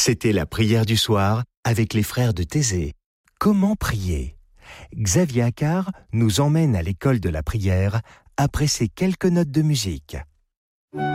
C'était la prière du soir avec les frères de Thésée. Comment prier? Xavier Accard nous emmène à l'école de la prière après ces quelques notes de musique.